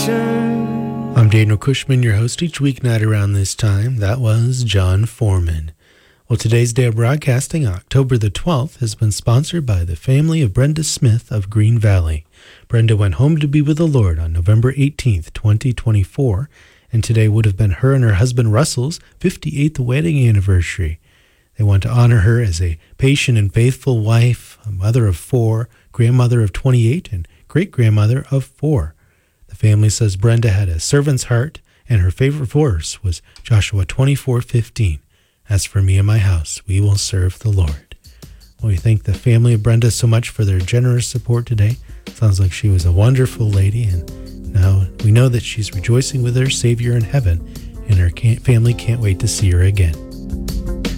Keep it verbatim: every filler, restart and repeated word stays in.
return. I'm Daniel Cushman, your host each weeknight around this time. That was John Foreman. Well, today's day of broadcasting, October the twelfth, has been sponsored by the family of Brenda Smith of Green Valley. Brenda went home to be with the Lord on November eighteenth, twenty twenty-four, and today would have been her and her husband Russell's fifty-eighth wedding anniversary. They want to honor her as a patient and faithful wife, a mother of four, grandmother of twenty-eight, and great-grandmother of four. The family says Brenda had a servant's heart, and her favorite verse was Joshua twenty-four fifteen. As for me and my house, we will serve the Lord. Well, we thank the family of Brenda so much for their generous support today. Sounds like she was a wonderful lady, and now we know that she's rejoicing with her Savior in heaven, and her can't, family can't wait to see her again.